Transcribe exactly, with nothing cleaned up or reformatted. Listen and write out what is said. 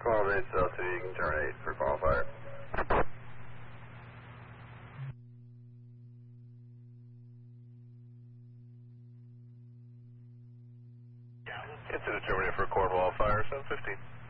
twelve eight South City, you can terminate for qualifier. It's a terminate for Corvallis Fire, seven fifteen.